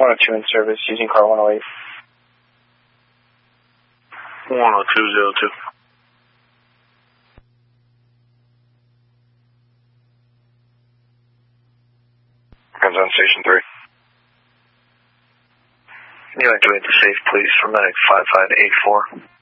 102 in service, using car 108. 10202. Comes on station 3. You activate the safe, please, for medic 5584.